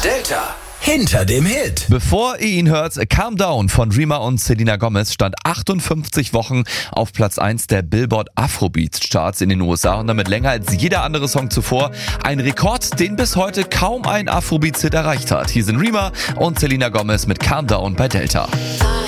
Delta. Hinter dem Hit. Bevor ihr ihn hört, Calm Down von Rema und Selena Gomez stand 58 Wochen auf Platz 1 der Billboard Afrobeats Charts in den USA und damit länger als jeder andere Song zuvor. Ein Rekord, den bis heute kaum ein Afrobeats-Hit erreicht hat. Hier sind Rema und Selena Gomez mit Calm Down bei Delta.